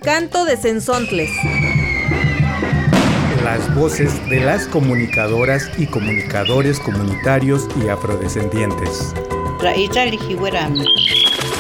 Canto de Cenzontles. Las voces de las comunicadoras y comunicadores comunitarios y afrodescendientes. Ra'ita lijiwerami.